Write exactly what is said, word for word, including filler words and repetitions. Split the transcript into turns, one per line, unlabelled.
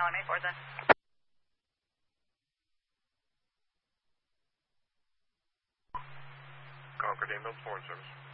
Island eight four then.
Concord Ambulance Foreign Service.